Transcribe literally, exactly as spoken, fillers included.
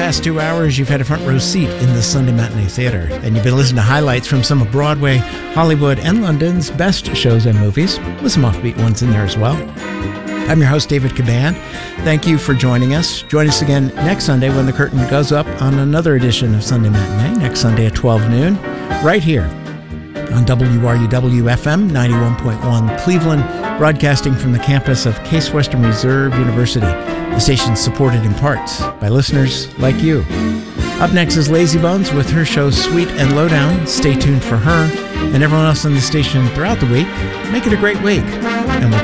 past two hours, you've had a front row seat in the Sunday Matinee Theater, and you've been listening to highlights from some of Broadway, Hollywood, and London's best shows and movies, with some offbeat ones in there as well. I'm your host, David Caban. Thank you for joining us. Join us again next Sunday when the curtain goes up on another edition of Sunday Matinee, next Sunday at twelve noon, right here on W R U W F M ninety-one point one Cleveland, broadcasting from the campus of Case Western Reserve University. The station's supported in parts by listeners like you. Up next is Lazy Bones with her show Sweet and Lowdown. Stay tuned for her and everyone else on the station throughout the week. Make it a great week, and we'll